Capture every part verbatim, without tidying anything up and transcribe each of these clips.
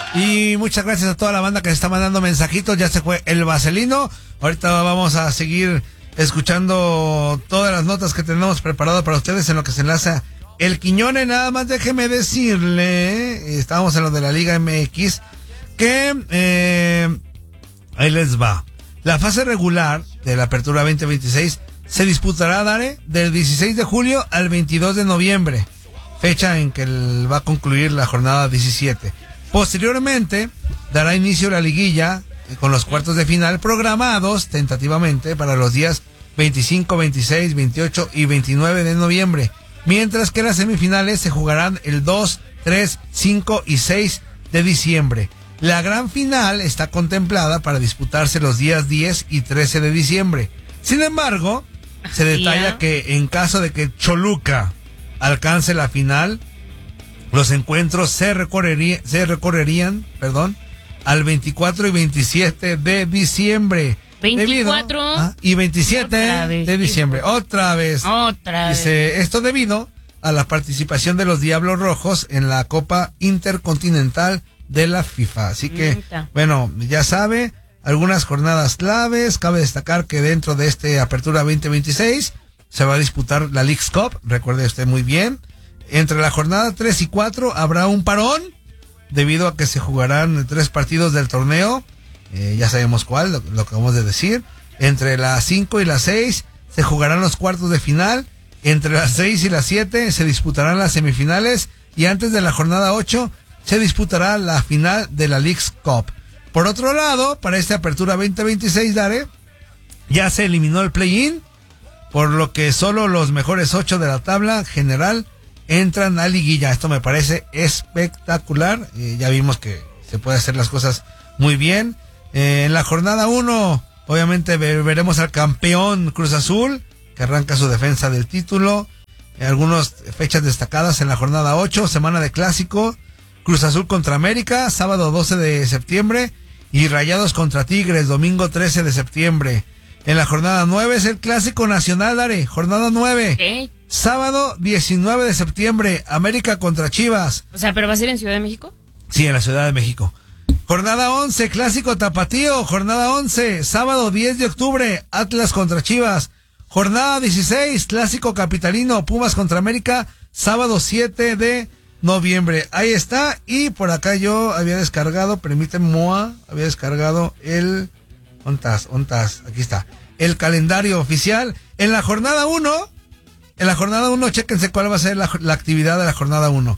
Y muchas gracias a toda la banda que se está mandando mensajitos. Ya se fue el Vaselino. Ahorita vamos a seguir escuchando todas las notas que tenemos preparado para ustedes en lo que se enlaza el Quiñone. Nada más déjeme decirle, estábamos en lo de la Liga M X, que eh, ahí les va. La fase regular de la Apertura veinte veintiséis se disputará, Dare, del dieciséis de julio al veintidós de noviembre, fecha en que va a concluir la jornada diecisiete. Posteriormente, dará inicio la liguilla con los cuartos de final programados tentativamente para los días veinticinco, veintiséis, veintiocho y veintinueve de noviembre, mientras que las semifinales se jugarán el dos, tres, cinco y seis de diciembre. La gran final está contemplada para disputarse los días diez y trece de diciembre. Sin embargo, se detalla que en caso de que Choluca alcance la final, los encuentros se, recorrería, se recorrerían perdón, al veinticuatro y veintisiete de diciembre. veinticuatro debido, ¿ah? Y veintisiete de diciembre. Otra vez. Otra Dice, vez. esto debido a la participación de los Diablos Rojos en la Copa Intercontinental de la FIFA. Así que, Neta. bueno, ya sabe, algunas jornadas claves. Cabe destacar que dentro de este Apertura veinte veintiséis se va a disputar la Leagues Cup. Recuerde usted muy bien. Entre la jornada tres y cuatro habrá un parón debido a que se jugarán tres partidos del torneo. Eh, ya sabemos cuál, lo, lo acabamos de decir. Entre las cinco y las seis se jugarán los cuartos de final. Entre las seis y las siete se disputarán las semifinales. Y antes de la jornada ocho se disputará la final de la Leagues Cup. Por otro lado, para esta Apertura veinte veintiséis, Dare, ya se eliminó el play-in, por lo que solo los mejores ocho de la tabla general entran a liguilla. Esto me parece espectacular. Eh, ya vimos que se puede hacer las cosas muy bien. Eh, en la jornada uno, obviamente ver, veremos al campeón Cruz Azul, que arranca su defensa del título. Eh, algunas fechas destacadas en la jornada ocho, semana de clásico. Cruz Azul contra América, sábado doce de septiembre. Y Rayados contra Tigres, domingo trece de septiembre. En la jornada nueve es el clásico nacional, Dare. Jornada nueve. ¿Qué? Sábado diecinueve de septiembre, América contra Chivas. O sea, ¿pero va a ser en Ciudad de México? Sí, en la Ciudad de México. Jornada once, clásico tapatío. Jornada once, sábado diez de octubre, Atlas contra Chivas. Jornada dieciséis, clásico capitalino, Pumas contra América, sábado siete de noviembre. Ahí está. Y por acá yo había descargado, permíteme, Moa, había descargado el... ¿Ontas? ¿Ontas? Aquí está. El calendario oficial. En la jornada uno... En la jornada uno, chéquense cuál va a ser la, la actividad de la jornada uno.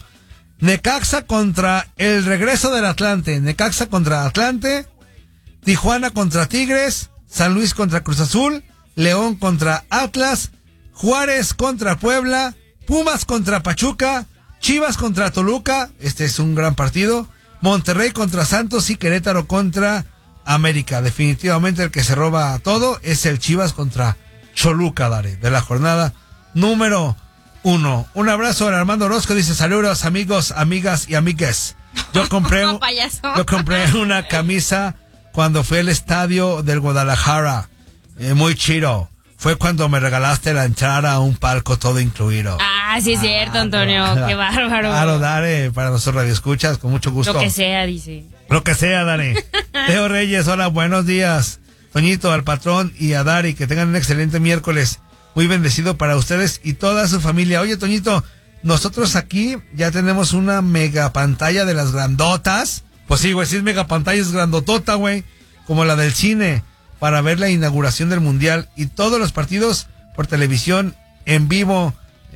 Necaxa contra el regreso del Atlante. Necaxa contra Atlante. Tijuana contra Tigres. San Luis contra Cruz Azul. León contra Atlas. Juárez contra Puebla. Pumas contra Pachuca. Chivas contra Toluca. Este es un gran partido. Monterrey contra Santos y Querétaro contra América. Definitivamente el que se roba todo es el Chivas contra Choluca, Dare, de la jornada número uno. Un abrazo a Armando Orozco, dice saludos amigos, amigas y amigues. Yo compré, un, yo compré una camisa cuando fui al estadio del Guadalajara. Eh, muy chido. Fue cuando me regalaste la entrada a un palco todo incluido. Ah, sí es ah, cierto, Antonio. Claro, qué bárbaro. Claro, Dare, para nuestros radioescuchas, con mucho gusto. Lo que sea, dice. Lo que sea, Dare. Teo Reyes, hola, buenos días. Toñito, al patrón y a Dari, que tengan un excelente miércoles. Muy bendecido para ustedes y toda su familia. Oye, Toñito, nosotros aquí ya tenemos una mega pantalla de las grandotas. Pues sí, güey, sí es mega pantalla, es grandotota, güey. Como la del cine, para ver la inauguración del Mundial. Y todos los partidos por televisión, en vivo.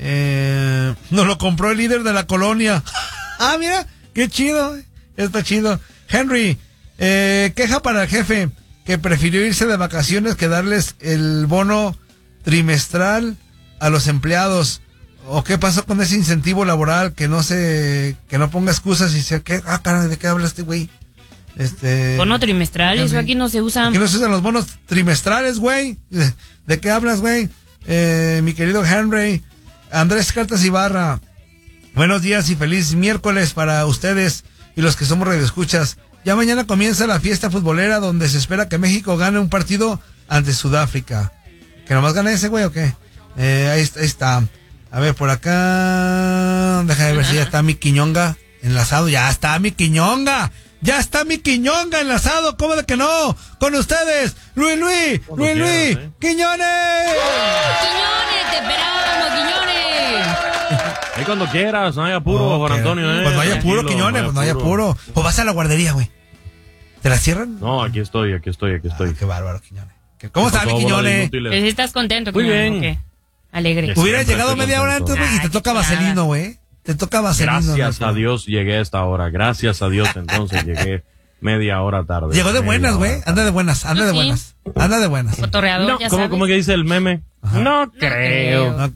Eh, nos lo compró el líder de la colonia. Ah, mira, qué chido. Está chido. Henry, eh, queja para el jefe, que prefirió irse de vacaciones que darles el bono trimestral a los empleados. ¿O qué pasó con ese incentivo laboral? Que no se, que no ponga excusas y se, ¿qué? Ah, caray, ¿de qué habla este güey? Este. Bono trimestral, eso aquí no se usa. Aquí no se usan los bonos trimestrales, güey. ¿De, de qué hablas, güey? Eh, mi querido Henry. Andrés Cartas Ibarra. Buenos días y feliz miércoles para ustedes y los que somos radioescuchas. Ya mañana comienza la fiesta futbolera donde se espera que México gane un partido ante Sudáfrica. ¿Que nomás gane ese, güey, o qué? Eh, ahí, ahí está. A ver, por acá... Deja de ver si ya está mi Quiñonga enlazado. Ya está mi Quiñonga. Ya está mi Quiñonga enlazado. ¿Cómo de que no? Con ustedes, Luis Luis, Cuando Luis quieras, Luis, ¿eh? Quiñones. Quiñones, te esperamos, Quiñones. Ahí cuando quieras, no hay apuro, Oh, Juan que- Antonio, ¿eh? Pues no hay apuro, Tranquilo, Quiñones, pues no hay apuro. Pues vas a la guardería, güey. ¿Te la cierran? No, aquí estoy, aquí estoy, aquí estoy. Ah, qué bárbaro, Quiñones. ¿Qué- ¿Cómo ¿Qué está mi pasó, bola de Quiñones? inútiles? Pues estás contento, Muy Quiñones, bien. ¿o qué? Alegre. Que Hubieras siempre llegado estoy media hora contento. antes, güey, y te Ay, toca qué chulada. vaselino, güey. Te toca vaselino. Gracias ¿no? a Dios llegué a esta hora. Gracias a Dios entonces llegué media hora tarde. Llegó de Media buenas, hora güey. tarde. Anda de buenas, anda de Sí. buenas. Anda de buenas. Cotorreador, No, ya ¿cómo, sabes. cómo que dice el meme? No creo. creo.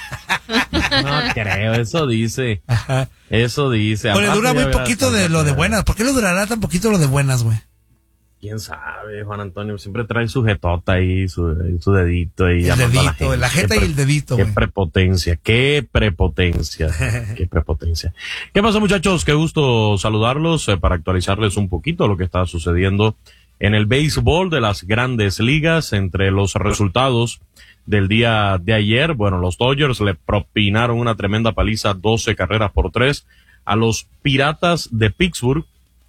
No creo, eso dice. Ajá. Eso dice. O le Al dura rato muy ya verás poquito de cuánto lo de te- buenas. ¿Por qué le durará tan poquito lo de buenas, güey? ¿Quién sabe, Juan Antonio? Siempre trae su jetota ahí, su, su dedito ahí. El llamando a dedito, gente. la jeta Qué y pre- el dedito, Qué güey. prepotencia, qué prepotencia, qué prepotencia. ¿Qué pasa, muchachos? Qué gusto saludarlos eh, para actualizarles un poquito lo que está sucediendo en el béisbol de las grandes ligas. Entre los resultados del día de ayer, bueno, los Dodgers le propinaron una tremenda paliza, doce carreras por tres, a los Piratas de Pittsburgh.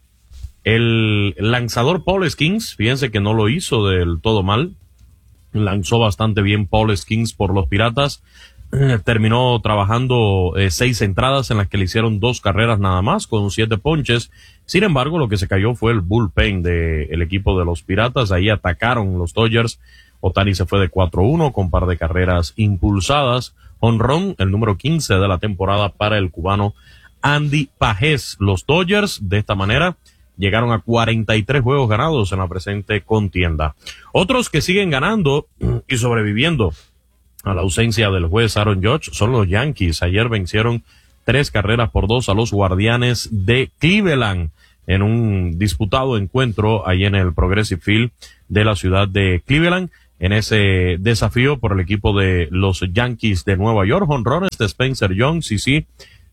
El lanzador Paul Skeens, fíjense que no lo hizo del todo mal, lanzó bastante bien Paul Skeens por los Piratas, eh, terminó trabajando eh, seis entradas en las que le hicieron dos carreras nada más, con siete ponches. Sin embargo, lo que se cayó fue el bullpen del equipo de los Piratas, ahí atacaron los Dodgers. Ohtani se fue de cuatro uno con par de carreras impulsadas, jonrón, el número quince de la temporada para el cubano Andy Pajés. Los Dodgers, de esta manera, llegaron a cuarenta y tres juegos ganados en la presente contienda. Otros que siguen ganando y sobreviviendo a la ausencia del juez Aaron Judge son los Yankees. Ayer vencieron tres carreras por dos a los Guardianes de Cleveland en un disputado encuentro ahí en el Progressive Field de la ciudad de Cleveland. En ese desafío por el equipo de los Yankees de Nueva York, jonrones de Spencer Jones y sí,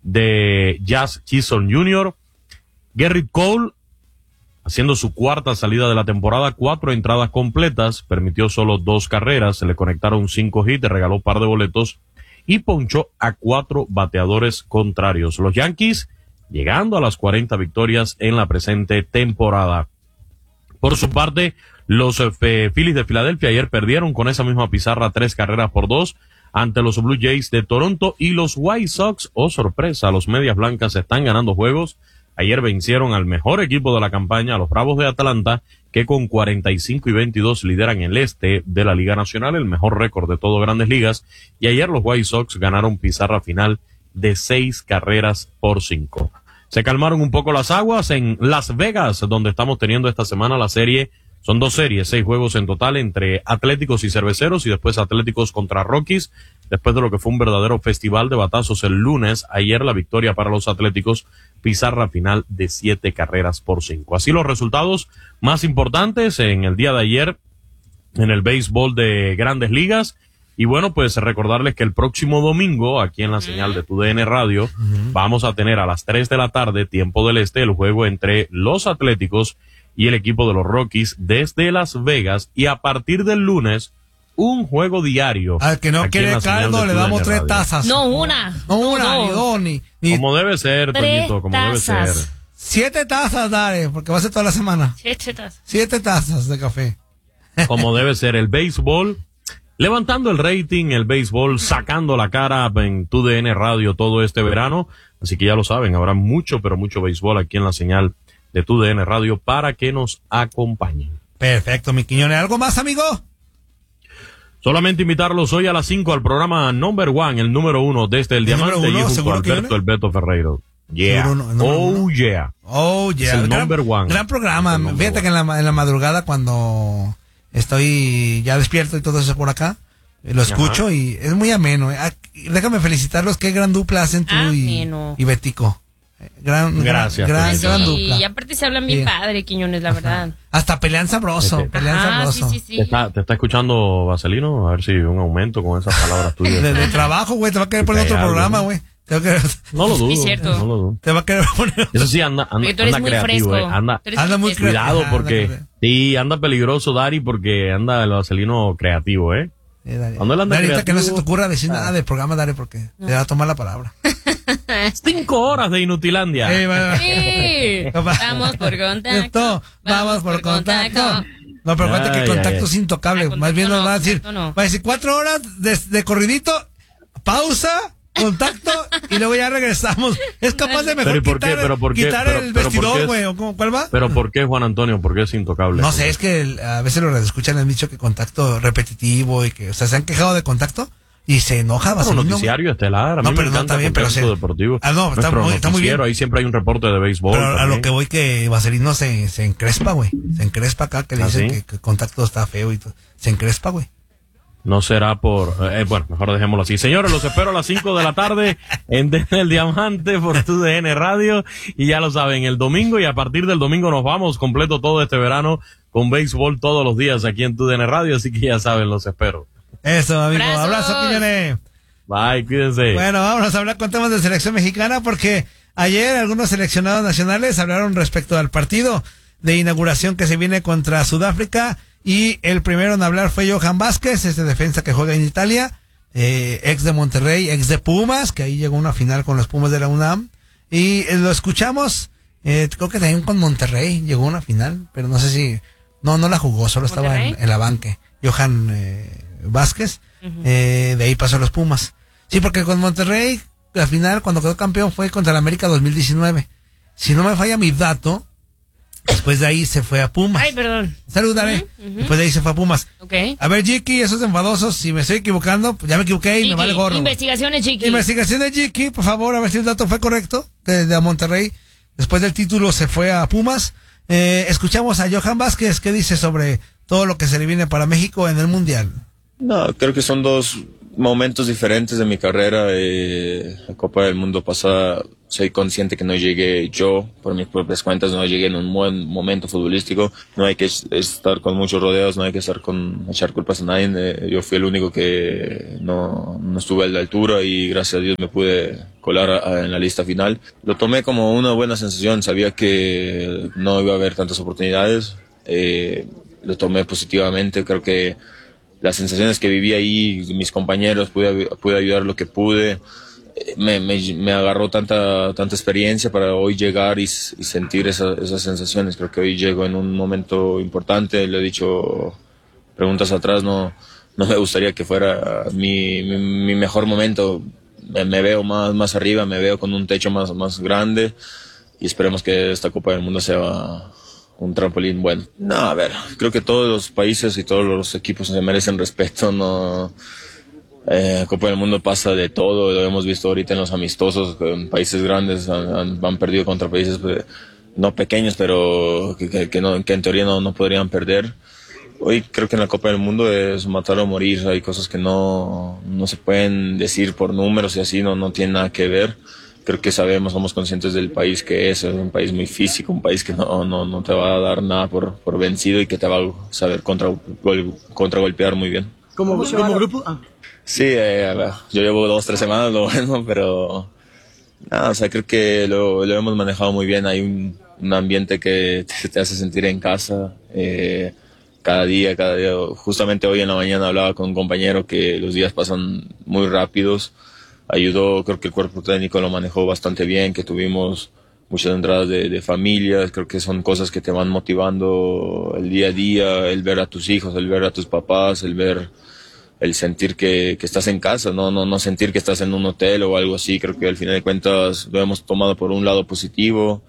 de Jazz Chisholm junior Gerrit Cole, haciendo su cuarta salida de la temporada, cuatro entradas completas, permitió solo dos carreras, se le conectaron cinco hits, regaló par de boletos y ponchó a cuatro bateadores contrarios. Los Yankees llegando a las cuarenta victorias en la presente temporada. Por su parte, los eh, Phillies de Filadelfia ayer perdieron con esa misma pizarra tres carreras por dos ante los Blue Jays de Toronto, y los White Sox, oh sorpresa, los Medias Blancas están ganando juegos. Ayer vencieron al mejor equipo de la campaña, a los Bravos de Atlanta, que con cuarenta y cinco y veintidós lideran el este de la Liga Nacional, el mejor récord de todo Grandes Ligas. Y ayer los White Sox ganaron pizarra final de seis carreras por cinco. Se calmaron un poco las aguas en Las Vegas, donde estamos teniendo esta semana la serie. Son dos series, seis juegos en total entre Atléticos y Cerveceros, y después Atléticos contra Rockies. Después de lo que fue un verdadero festival de batazos el lunes, ayer la victoria para los Atléticos, pizarra final de siete carreras por cinco. Así los resultados más importantes en el día de ayer en el béisbol de Grandes Ligas. Y bueno, pues recordarles que el próximo domingo, aquí en la señal de Tu D N Radio, uh-huh, vamos a tener a las tres de la tarde, tiempo del este, el juego entre los Atléticos y el equipo de los Rockies desde Las Vegas. Y a partir del lunes, un juego diario. Al que no quiere caldo, le damos tres tazas. No una. No una, ni dos, ni, ni... Como debe ser, Toñito, como debe ser. Siete tazas, dale, porque va a ser toda la semana. Siete tazas. Siete tazas de café. Como debe ser el béisbol, levantando el rating, el béisbol sacando la cara en Tu D N Radio todo este verano. Así que ya lo saben, habrá mucho, pero mucho béisbol aquí en la señal de Tu D N Radio para que nos acompañen. Perfecto, mi Quiñones. ¿Algo más, amigo? Solamente invitarlos hoy a las cinco al programa Number One, el número uno desde el, el Diamante, uno, y junto a Alberto El Beto Ferreiro. Yeah. Uno, oh, uno. yeah. Oh, yeah. Es el gran, number one. Gran programa. Fíjate one. que en la, en la madrugada, cuando estoy ya despierto y todo eso por acá, lo escucho. Ajá. Y es muy ameno. Déjame felicitarlos. Qué gran dupla hacen tú y, y Betico. Gran, Gracias. Gran, sí, gran dupla. Y aparte se hablan bien sí. padre, Quiñones, la verdad. Ajá. Hasta pelean sabroso. Okay. Pelean Ajá, sabroso. Sí, sí, sí. ¿Te, está, ¿Te está escuchando Vaselino? A ver si un aumento con esas palabras tuyas. De, de trabajo, güey. Te va a querer poner otro algo, programa, güey. Que... No lo dudo. Es cierto. No lo dudo. Te va a querer poner. Eso sí, anda, anda, anda creativo, eh. Anda, anda muy cuidado porque. Anda sí, anda peligroso, Dari, porque anda el Vaselino creativo, eh. Eh, Dari. Cuando él anda Dari, ahorita que no se creativo. te ocurra decir Ah. nada del programa, Dari, porque te va a tomar la palabra. Cinco horas de Inutilandia. Eh, va- Sí. Vamos por contacto. Esto, vamos por contacto. No, pero fíjate que Ay, contacto ay, es intocable. Ah, Más contacto bien nos no, va a decir, contacto no. va a decir cuatro horas de, de corridito, pausa, contacto, y luego ya regresamos. Es capaz de Pero mejor ¿y por qué? quitar, Pero ¿por qué? quitar Pero- el pero ¿por qué vestidor, es- güey, o cómo- ¿cuál va? Pero ¿por qué, Juan Antonio? ¿Por qué es intocable? No sé, es que el- a veces los escuchan han dicho que contacto repetitivo y que, o sea, se han quejado de contacto y se enoja Un Vaselino, güey. noticiario estelar. A mí No, me pero no, encanta está bien, pero Contacto se- Deportivo. Ah, no, está Nuestro muy- está muy bien. noticiero, ahí siempre hay un reporte de béisbol. Pero a también. lo que voy que Vaselino se, se encrespa, güey. Se encrespa acá, que le ¿Ah, dicen sí? que, que contacto está feo y todo. Se encrespa, güey. No será por... eh, bueno, mejor dejémoslo así. Señores, los espero a las cinco de la tarde en D N el Diamante por tu D N Radio. Y ya lo saben, el domingo y a partir del domingo nos vamos completo todo este verano con béisbol todos los días aquí en tu D N Radio. Así que ya saben, los espero. Eso, amigo. Abrazos. Abrazo, Quiñones. Bye, cuídense. Bueno, vámonos a hablar con temas de selección mexicana porque ayer algunos seleccionados nacionales hablaron respecto al partido de inauguración que se viene contra Sudáfrica y el primero en hablar fue Johan Vázquez, este defensa que juega en Italia, eh, ex de Monterrey, ex de Pumas, que ahí llegó a una final con los Pumas de la UNAM y eh, lo escuchamos, eh, creo que también con Monterrey llegó a una final, pero no sé si, no, no la jugó, solo estaba en, ¿Monterrey? en la banca, Johan eh, Vázquez, Ujú. eh, de ahí pasó a los Pumas. Sí, porque con Monterrey, la final, cuando quedó campeón, fue contra el América dos mil diecinueve. Si no me falla mi dato, después de ahí se fue a Pumas. Ay, perdón. Saludare. Ujú, ujú. Después de ahí se fue a Pumas. Ok. A ver, Jiki, esos enfadosos, si me estoy equivocando, pues ya me equivoqué y me Chiqui, vale gorro. Investigaciones, Chiqui. Investigación de Jiki, por favor, a ver si el dato fue correcto. Que de Monterrey, después del título, se fue a Pumas. Eh, escuchamos a Johan Vázquez, ¿qué dice sobre todo lo que se le viene para México en el Mundial? No, creo que son dos momentos diferentes de mi carrera. Eh, la Copa del Mundo pasada, soy consciente que no llegué yo, por mis propias cuentas, no llegué en un buen momento futbolístico. No hay que es- estar con muchos rodeos, no hay que estar con echar culpas a nadie. Eh, yo fui el único que no, no estuve a la altura y gracias a Dios me pude colar a- a- en la lista final. Lo tomé como una buena sensación, sabía que no iba a haber tantas oportunidades. Eh, lo tomé positivamente, creo que las sensaciones que viví ahí, mis compañeros, pude, pude ayudar lo que pude. Eh, Me, me, me agarró tanta, tanta experiencia para hoy llegar y, s- y sentir esa- esas sensaciones. Creo que hoy llego en un momento importante, le he dicho preguntas atrás, no, no me gustaría que fuera mi, mi, mi mejor momento. Me, me veo más, más arriba, me veo con un techo más, más grande y esperemos que esta Copa del Mundo sea un trampolín bueno. No, a ver, creo que todos los países y todos los equipos se merecen respeto, no... Eh, Copa del Mundo pasa de todo, lo hemos visto ahorita en los amistosos, en países grandes han, han- han perdido contra países pues, no pequeños, pero que, que- que no, que en teoría no, no podrían perder. Hoy creo que en la Copa del Mundo es matar o morir, hay cosas que no, no se pueden decir por números y así, no, no tiene nada que ver. Creo que sabemos, somos conscientes del país que es, es un país muy físico, un país que no, no, no te va a dar nada por, por vencido y que te va a saber contra, gol- contragolpear muy bien. Como, como grupo, ah, Sí, eh, a ver, yo llevo dos, tres semanas, lo bueno, pero nada, o sea, creo que lo, lo hemos manejado muy bien. Hay un, un ambiente que te, te hace sentir en casa eh, cada día, cada día. Justamente hoy en la mañana hablaba con un compañero que los días pasan muy rápidos. Ayudó, creo que el cuerpo técnico lo manejó bastante bien, que tuvimos muchas entradas de, de familias. Creo que son cosas que te van motivando el día a día, el ver a tus hijos, el ver a tus papás, el ver... el sentir que, que estás en casa, ¿no? No, no sentir que estás en un hotel o algo así. Creo que al final de cuentas lo hemos tomado por un lado positivo.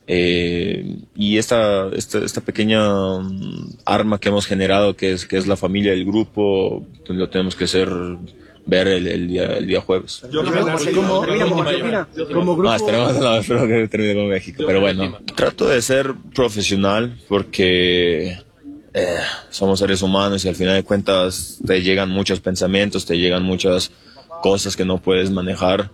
Eh, y esta, esta, esta pequeña mm, arma que hemos generado, que es, que es la familia, el grupo, lo tenemos que hacer ver el, el, día, el día jueves. como, como, Argentina, como grupo. No, esperemos, no, espero que termine con México. Pero bueno, trato de ser profesional porque eh, somos seres humanos y al final de cuentas te llegan muchos pensamientos, te llegan muchas cosas que no puedes manejar.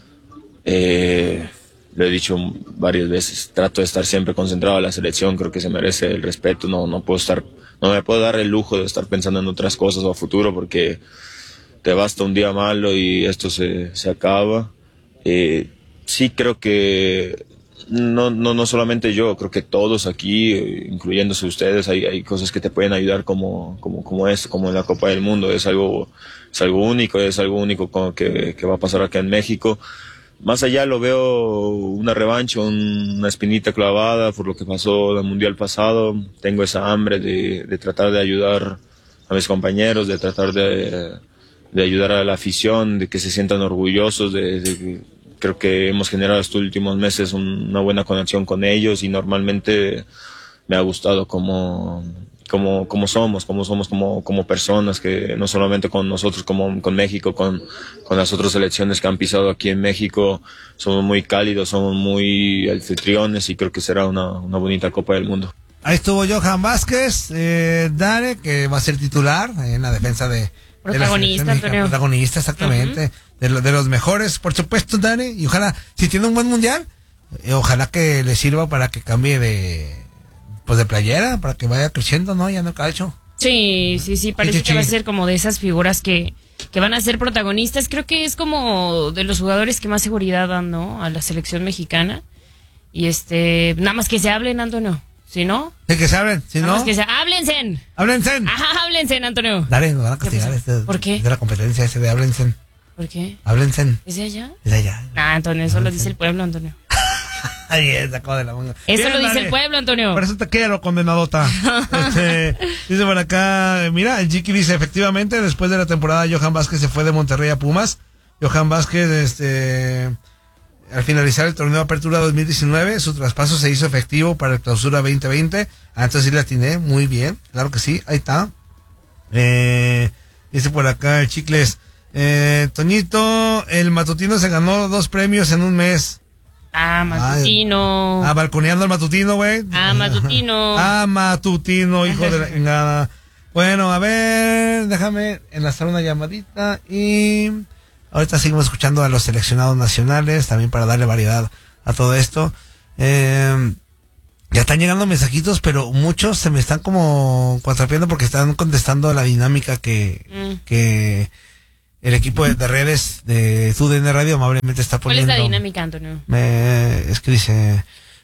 Eh, lo he dicho varias veces, trato de estar siempre concentrado en la selección, creo que se merece el respeto, no, no puedo estar, no me puedo dar el lujo de estar pensando en otras cosas o a futuro porque te basta un día malo y esto se, se acaba. Eh, sí creo que no, no, no solamente yo, creo que todos aquí, eh, incluyéndose ustedes, hay, hay cosas que te pueden ayudar como, como, como esto, como en la Copa del Mundo. Es algo, es algo único, es algo único como que, que va a pasar acá en México. Más allá lo veo una revancha, un, una espinita clavada por lo que pasó en el Mundial pasado. Tengo esa hambre de, de tratar de ayudar a mis compañeros, de tratar de, de ayudar a la afición, de que se sientan orgullosos, de, de creo que hemos generado estos últimos meses un, una buena conexión con ellos y normalmente me ha gustado como, como, como somos, como somos como, como personas, que no solamente con nosotros, como con México, con, con las otras selecciones que han pisado aquí en México, somos muy cálidos, somos muy anfitriones y creo que será una, una bonita Copa del Mundo. Ahí estuvo Johan Vázquez, eh, Dare, que va a ser titular en la defensa de... Protagonista, de Antonio. Protagonista, exactamente. Uh-huh. de, lo, de los mejores, por supuesto, Dare. Y ojalá, si tiene un buen mundial, eh, ojalá que le sirva para que cambie de... Pues de playera, para que vaya creciendo, ¿no? Ya no calcho. Sí, sí, sí, parece que va a ser como de esas figuras que, que van a ser protagonistas. Creo que es como de los jugadores que más seguridad dan, ¿no? A la selección mexicana. Y este, nada más que se hablen, Antonio. Si no... De que se hablen, si nada no... más que se... ¡Háblense! ¡Háblense! Ajá, háblense, Antonio. Dale, nos van a castigar. Este, ¿Por qué? De la competencia ese de háblense. ¿Por qué? Háblense. ¿Es de allá? Es de allá. Ah, Antonio, eso lo dice el pueblo, Antonio. Ahí es, sacó de la manga. Eso Bien, lo dice dale. el pueblo, Antonio. Por eso te quiero, condenadota. este, dice por acá, mira, el Chiqui dice, efectivamente, después de la temporada, Johan Vázquez se fue de Monterrey a Pumas. Johan Vázquez, este, al finalizar el torneo de Apertura dos mil diecinueve, su traspaso se hizo efectivo para el Clausura veinte veinte. Ah, entonces sí le atiné, muy bien, claro que sí, ahí está. Eh, dice por acá el Chicles, eh, Toñito, el matutino se ganó dos premios en un mes. Ah, matutino. Ah, balconeando al matutino, güey. Ah, matutino. Ah, matutino, hijo de la chingada. Bueno, a ver, déjame enlazar una llamadita y ahorita seguimos escuchando a los seleccionados nacionales, también para darle variedad a todo esto. Eh, ya están llegando mensajitos, pero muchos se me están como cuatrapeando porque están contestando a la dinámica que, mm. que el equipo de, de redes de T U D N Radio amablemente está poniendo. ¿Cuál es la dinámica, Antonio? Me, es que dice,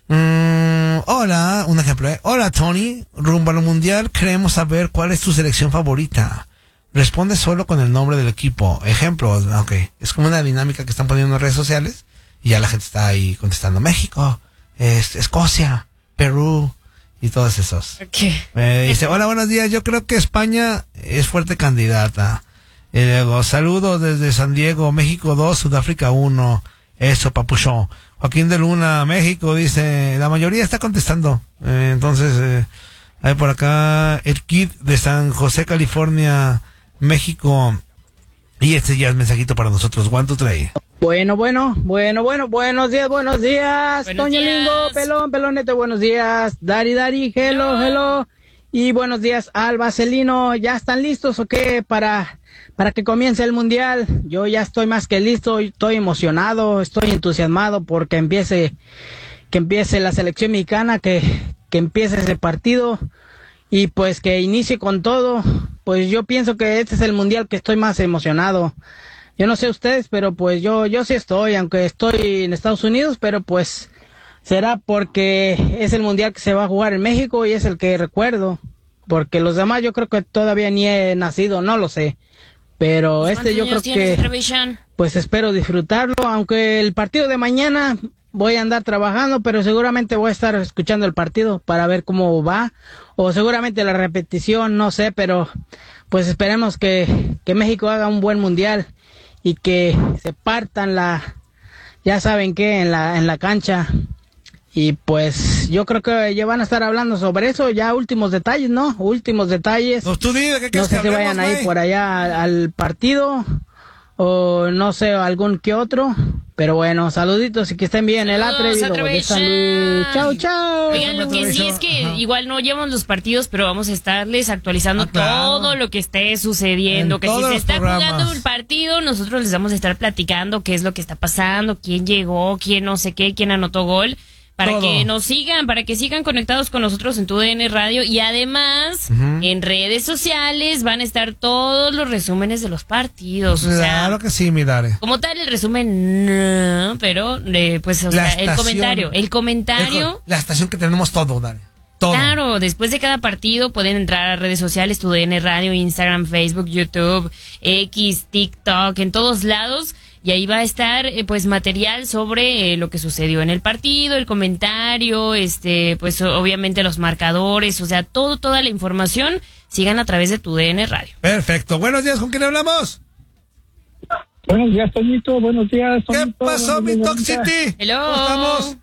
mmm, hola, un ejemplo, ¿eh? Hola, Tony, rumbo al mundial, queremos saber cuál es tu selección favorita. Responde solo con el nombre del equipo. Ejemplo, ok, es como una dinámica que están poniendo en redes sociales y ya la gente está ahí contestando México, es, Escocia, Perú y todos esos. Okay. Me dice, hola, buenos días, yo creo que España es fuerte candidata. Y luego, saludos desde San Diego, México dos, Sudáfrica uno. Eso, papuchón. Joaquín de Luna, México, dice, la mayoría está contestando. Eh, entonces, eh, hay por acá el Kid de San José, California, México. Y este ya es mensajito para nosotros. One, two, three. Bueno, bueno, bueno, bueno, buenos días, buenos días. Buenos Toño días. Lingo, pelón, pelonete, buenos días. Dari, Dari, hello, hello. Y buenos días al Vaselino. ¿Ya están listos o qué para, para que comience el mundial? Yo ya estoy más que listo, estoy emocionado, estoy entusiasmado porque empiece, que empiece la selección mexicana, que, que empiece ese partido y pues que inicie con todo. Pues yo pienso que este es el mundial que estoy más emocionado. Yo no sé ustedes, pero pues yo, yo sí estoy, aunque estoy en Estados Unidos, pero pues será porque es el mundial que se va a jugar en México y es el que recuerdo. Porque los demás yo creo que todavía ni he nacido, no lo sé. Pero este yo creo que pues espero disfrutarlo, aunque el partido de mañana voy a andar trabajando, pero seguramente voy a estar escuchando el partido para ver cómo va. O seguramente la repetición, no sé, pero pues esperemos que, que México haga un buen mundial y que se partan la, ya saben qué, en la, en la cancha. Y pues yo creo que ya van a estar hablando sobre eso, ya últimos detalles, ¿no? Últimos detalles. No, tú dime, ¿qué no sé que si hablemos, vayan a ir güey? por allá al partido o no sé, algún que otro. Pero bueno, saluditos y que estén bien. El Saludos, atrevido de San Luis. Chao, chao. Oigan, lo que sí es que Ajá. igual no llevamos los partidos, pero vamos a estarles actualizando Ah, claro. todo lo que esté sucediendo. En Que si todos se los está programas. jugando un partido, nosotros les vamos a estar platicando qué es lo que está pasando, quién llegó, quién no sé qué, quién anotó gol, Para Todo. que nos sigan, para que sigan conectados con nosotros en Tu D N Radio. Y además, uh-huh. en redes sociales van a estar todos los resúmenes de los partidos. O sea, claro que sí, mi Dare. Como tal, el resumen, no, pero eh, pues o sea, estación, el comentario. El comentario. El, la estación que tenemos todo, Dare. Todo. Claro, después de cada partido pueden entrar a redes sociales, Tu D N Radio, Instagram, Facebook, YouTube, X, TikTok, en todos lados. Y ahí va a estar, eh, pues, material sobre eh, lo que sucedió en el partido, el comentario, este, pues, obviamente los marcadores, o sea, todo, toda la información, sigan a través de Tu D N Radio. Perfecto. Buenos días, ¿con quién hablamos? Buenos días, Toñito, buenos días, Toñito. ¿Qué pasó, mi Toxity? Hello. ¿Cómo estamos?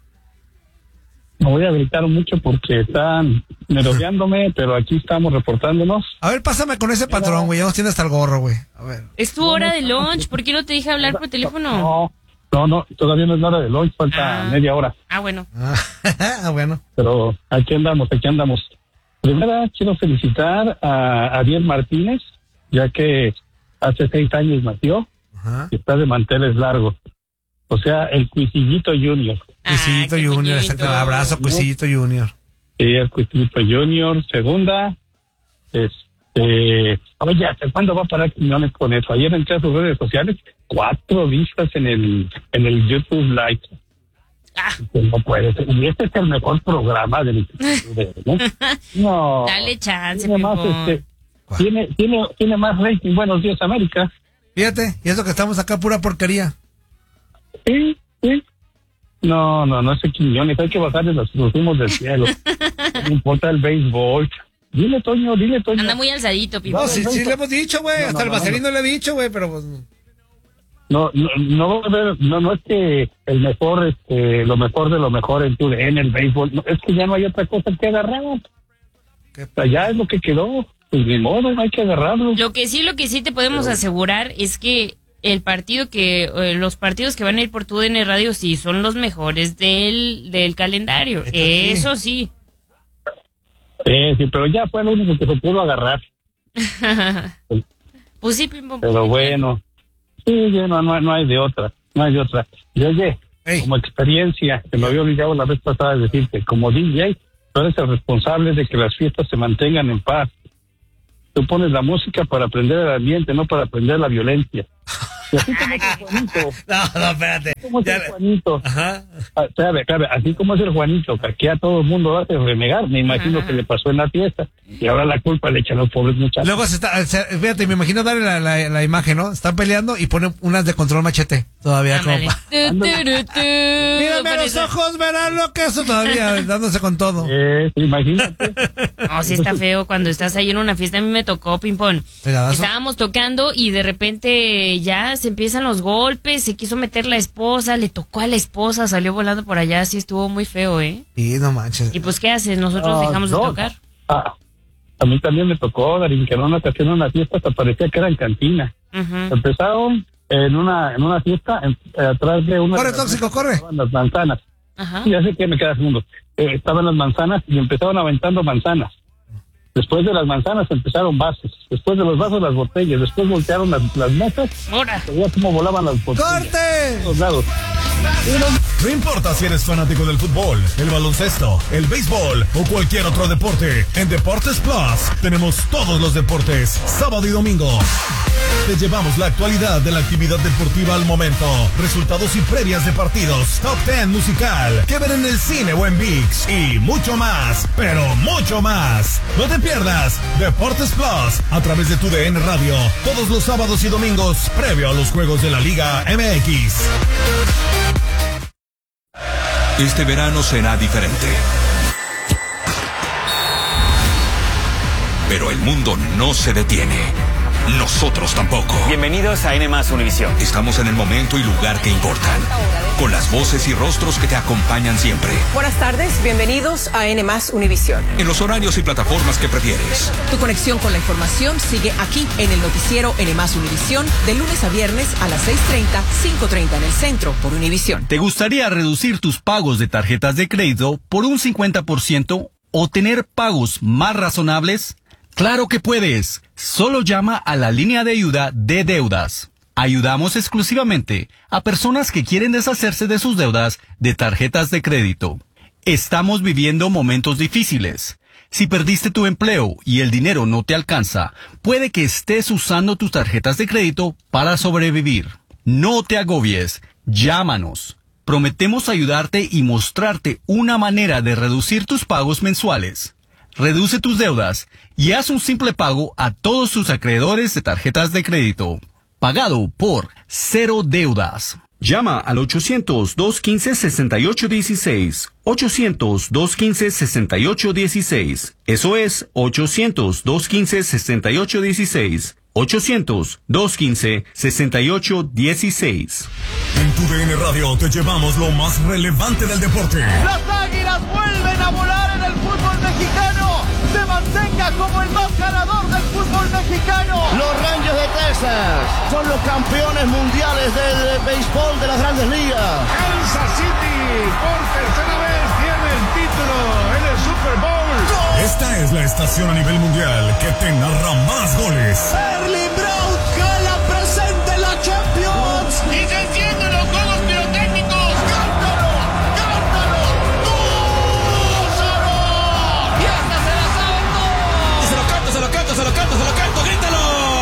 Me voy a gritar mucho porque están merodeándome, pero aquí estamos reportándonos. A ver, pásame con ese patrón, güey. Ya nos tiene hasta el gorro, güey. A ver. Es tu hora de lunch. ¿Por qué no te dije hablar por teléfono? No, no, no. Todavía no es la hora de lunch. Falta ah. media hora. Ah, bueno. Ah, bueno. Pero aquí andamos, aquí andamos. Primero quiero felicitar a Ariel Martínez, ya que hace seis años nació. Ajá. Y está de manteles largos. O sea, el Cuisillito Junior. Cuisillito ah, Junior, exacto. Abrazo, Cuisillito Junior. Sí, el Cuisillito Junior. Segunda, este... Oye, ¿hasta cuándo va a parar Quiñones con eso? Ayer entré a sus redes sociales, cuatro vistas en el en el YouTube Live. Ah. No puede ser. Y este es el mejor programa del ¿no? No. Dale chance, tiene más, este, tiene, tiene, tiene más rating. Buenos días, América. Fíjate, y eso que estamos acá, pura porquería. Sí, sí. No, no, no es Quiñones, hay que bajarle los, los humos del cielo. No importa el béisbol. Dile, Toño, dile, Toño. Anda muy alzadito, Pipo. No, sí, sí le hemos dicho, güey. No, Hasta no, el Vaselino no, no. le he dicho, güey, pero pues... No, no, no, no, no es que el mejor, este, lo mejor de lo mejor en tu en el béisbol. No, es que ya no hay otra cosa que agarrar. O sea, ya es lo que quedó. Pues ni modo, hay que agarrarlo. Lo que sí, lo que sí te podemos pero... asegurar es que el partido que, eh, los partidos que van a ir por Tu D N Radio sí son los mejores del, del calendario. Eso sí. Sí, sí, pero ya fue lo único que se pudo agarrar. Pues sí, pim, pum, pero bueno, sí, no, no, no hay de otra, no hay de otra. Y oye, hey. como experiencia, que me había olvidado la vez pasada de decirte, como D J, tú eres el responsable de que las fiestas se mantengan en paz. Tú pones la música para aprender el ambiente, no para aprender la violencia. Y así como es el Juanito. No, no, espérate. Así como es el Juanito. Ajá. Ah, espérate, espérate, así como es el Juanito, que aquí a todo el mundo lo hace renegar, me imagino Ajá. que le pasó en la fiesta. Y ahora la culpa le echan a los pobres muchachos. Luego se está, se, fíjate, me imagino darle la, la, la imagen, ¿no? Están peleando y ponen unas de control machete. Todavía como... Mírame a los ojos, verán lo que eso todavía, dándose con todo. Eh, imagínate. No, sí está feo cuando estás ahí en una fiesta. A mí me tocó ping-pong. Estábamos tocando y de repente ya se empiezan los golpes, se quiso meter la esposa, le tocó a la esposa, salió volando por allá, sí estuvo muy feo, ¿eh? Sí, no manches. Y pues, ¿qué haces? Nosotros uh, dejamos no. de tocar. Ah, a mí también me tocó, Darín, que en una ocasión en una fiesta hasta parecía que era en cantina. Uh-huh. Empezaron en una en una fiesta en, eh, atrás de una... Corre, tóxico, corre. Estaban las manzanas. Ajá. Ya sé que me queda segundo. Eh, estaban las manzanas y empezaron aventando manzanas. Después de las manzanas empezaron vasos. Después de los vasos, las botellas. Después voltearon las, las mesas. ¡Hora! Veía cómo volaban las botellas. ¡Corte! A todos lados. No importa si eres fanático del fútbol, el baloncesto, el béisbol o cualquier otro deporte, en Deportes Plus tenemos todos los deportes, sábado y domingo. Te llevamos la actualidad de la actividad deportiva al momento, resultados y previas de partidos, top diez musical, que ver en el cine o en ViX y mucho más, pero mucho más. No te pierdas Deportes Plus a través de Tu D N Radio, todos los sábados y domingos, previo a los juegos de la Liga M X. Este verano será diferente. Pero el mundo no se detiene. Nosotros tampoco. Bienvenidos a N más Univisión. Estamos en el momento y lugar que importan, con las voces y rostros que te acompañan siempre. Buenas tardes, bienvenidos a N más Univisión. En los horarios y plataformas que prefieres. Tu conexión con la información sigue aquí en el noticiero N más Univisión, de lunes a viernes a las seis treinta, cinco treinta en el centro por Univisión. ¿Te gustaría reducir tus pagos de tarjetas de crédito por un cincuenta por ciento o tener pagos más razonables? ¡Claro que puedes! Solo llama a la línea de ayuda de deudas. Ayudamos exclusivamente a personas que quieren deshacerse de sus deudas de tarjetas de crédito. Estamos viviendo momentos difíciles. Si perdiste tu empleo y el dinero no te alcanza, puede que estés usando tus tarjetas de crédito para sobrevivir. No te agobies. Llámanos. Prometemos ayudarte y mostrarte una manera de reducir tus pagos mensuales. Reduce tus deudas y haz un simple pago a todos tus acreedores de tarjetas de crédito. Pagado por Cero Deudas. Llama al ochocientos, dos quince, sesenta y ocho dieciséis. ochocientos, dos quince, sesenta y ocho dieciséis. Eso es ochocientos, dos quince, sesenta y ocho dieciséis. ochocientos, dos quince, sesenta y ocho dieciséis. En tu D N Radio te llevamos lo más relevante del deporte. Las Águilas vuelven a volar en el fútbol mexicano. Se mantenga como el más ganador del fútbol mexicano. Los Rangers de Texas son los campeones mundiales del béisbol de las Grandes Ligas. Kansas City por tercera vez tiene el título en el Super Bowl. Esta es la estación a nivel mundial que te narra más goles. Erling Braut Haaland presente en la Champions. Y se encienden los juegos pirotécnicos. ¡Cántalo! ¡Cántalo! ¡Gózalo! ¡Y hasta se la saben todos! Y se lo canto, se lo canto, se lo canto, se lo canto. ¡Grítalo!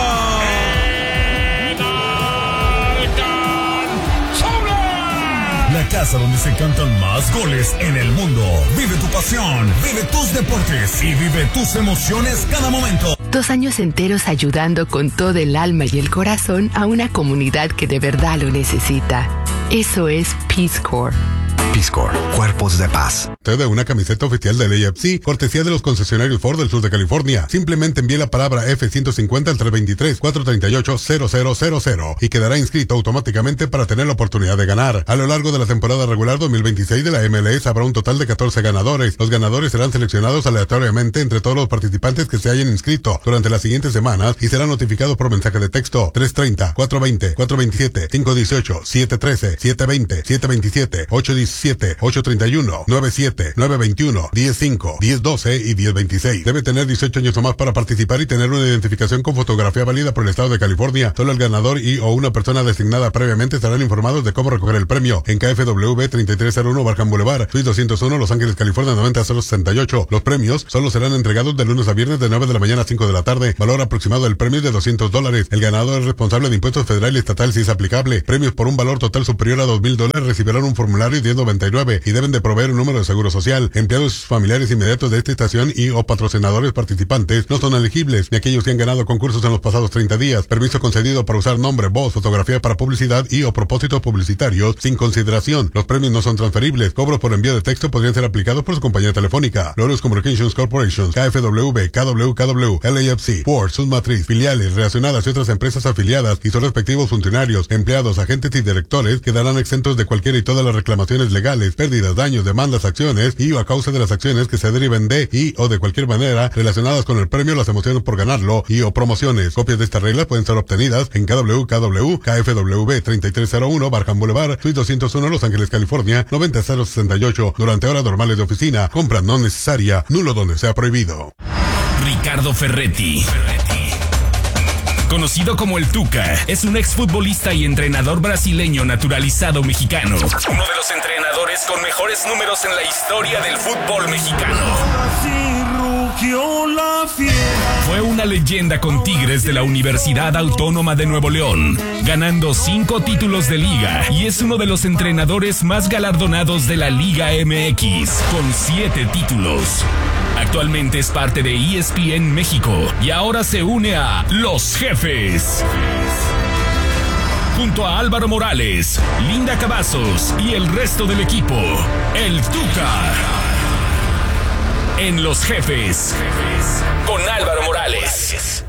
La casa donde se cantan más goles en el mundo. Vive tu pasión, vive tus deportes y vive tus emociones cada momento. Dos años enteros ayudando con todo el alma y el corazón a una comunidad que de verdad lo necesita. Eso es Peace Corps. Peace Corps, Cuerpos de Paz. Te da una camiseta oficial del A F C, cortesía de los concesionarios Ford del sur de California. Simplemente envíe la palabra F ciento cincuenta al tres dos tres, cuatro tres ocho, cero cero cero cero y quedará inscrito automáticamente para tener la oportunidad de ganar. A lo largo de la temporada regular dos mil veintiséis de la M L S habrá un total de catorce ganadores. Los ganadores serán seleccionados aleatoriamente entre todos los participantes que se hayan inscrito durante las siguientes semanas y serán notificados por mensaje de texto tres treinta, cuatro veinte, cuatro veintisiete, cinco dieciocho, siete trece, siete veinte, siete veintisiete, ocho diecisiete, ocho treinta y uno, nueve siete, nueve veintiuno, diez cinco, diez doce y diez veintiséis. Debe tener dieciocho años o más para participar y tener una identificación con fotografía válida por el estado de California. Solo el ganador y o una persona designada previamente estarán informados de cómo recoger el premio en K F W treinta y tres cero uno Barham Boulevard, Suite doscientos uno, Los Ángeles, California noventa cero sesenta y ocho. Los premios solo serán entregados de lunes a viernes de nueve de la mañana a cinco de la tarde. Valor aproximado del premio es de doscientos dólares. El ganador es responsable de impuestos federal y estatal si es aplicable. Premios por un valor total superior a dos mil dólares recibirán un formulario diez noventa y nueve y deben de proveer un número de seguro social. Empleados familiares inmediatos de esta estación y o patrocinadores participantes no son elegibles, ni aquellos que han ganado concursos en los pasados treinta días. Permiso concedido para usar nombre, voz, fotografía para publicidad y o propósitos publicitarios sin consideración. Los premios no son transferibles. Cobros por envío de texto podrían ser aplicados por su compañía telefónica. Loros Communications Corporation, K F W, K W K W, L A F C, Ford, sus matriz, filiales, relacionadas y otras empresas afiliadas y sus respectivos funcionarios, empleados, agentes y directores quedarán exentos de cualquier y todas las reclamaciones legales, pérdidas, daños, demandas, acciones y o a causa de las acciones que se deriven de y o de cualquier manera relacionadas con el premio, las emociones por ganarlo y o promociones. Copias de estas reglas pueden ser obtenidas en K W K W, K F W treinta y tres cero uno Barham Boulevard, Suite doscientos uno, Los Ángeles, California noventa cero sesenta y ocho durante horas normales de oficina. Compra no necesaria, nulo donde sea prohibido. Ricardo Ferretti, conocido como el Tuca, es un exfutbolista y entrenador brasileño naturalizado mexicano. Uno de los entrenadores con mejores números en la historia del fútbol mexicano. Fue una leyenda con Tigres de la Universidad Autónoma de Nuevo León, ganando cinco títulos de liga y es uno de los entrenadores más galardonados de la Liga M X, con siete títulos. Actualmente es parte de E S P N México y ahora se une a Los Jefes. Junto a Álvaro Morales, Linda Cavazos y el resto del equipo, el Tuca. En Los Jefes, con Álvaro Morales.